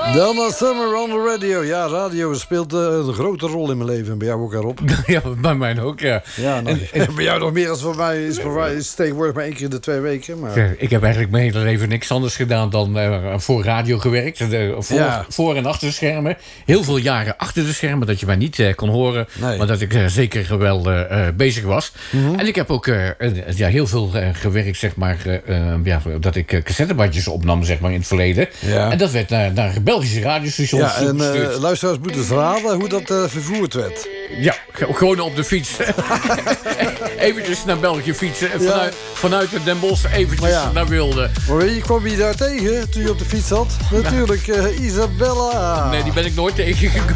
Donna Summer on the radio. Ja, radio speelt een grote rol in mijn leven. Bij jou ook erop. Ja, bij mij ook, ja. Ja, nou, bij jou nog meer dan voor mij. Is tegenwoordig maar 1 keer in de 2 weken. Maar... Ik heb eigenlijk mijn hele leven niks anders gedaan dan voor radio gewerkt. Voor en achter de schermen. Heel veel jaren achter de schermen, dat je mij niet kon horen. Nee. Maar dat ik zeker wel bezig was. Mm-hmm. En ik heb ook heel veel gewerkt, zeg maar. Dat ik cassettebandjes opnam, zeg maar, in het verleden. Ja. En dat werd naar Belgische radiostations. Ja, en luisteraars moeten eens raden hoe dat vervoerd werd. Ja, gewoon op de fiets. Eventjes naar België fietsen. En vanuit Den Bosch eventjes naar Wilde. Maar wie kwam je daar tegen toen je op de fiets zat? Natuurlijk Isabella. Nee, die ben ik nooit tegengekomen.